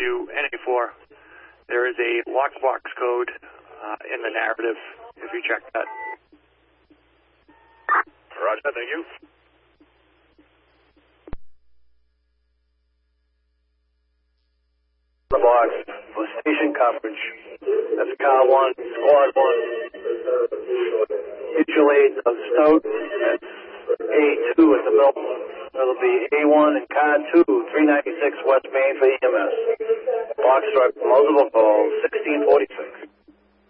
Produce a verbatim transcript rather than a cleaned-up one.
you N A four. There is a lockbox code uh, in the narrative, if you check that. Roger, thank you. The box for station coverage. That's car one, squad one. Mutual aid of Stout. That's A two at the Milton. That'll be A one and car two, three ninety-six West Main for E M S. Box truck, multiple calls, sixteen forty-six.